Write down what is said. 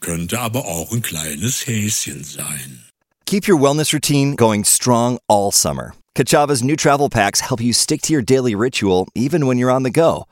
könnte aber auch ein kleines Häschen sein. Keep your wellness routine going strong all summer. Kachava's new travel packs help you stick to your daily ritual even when you're on the go.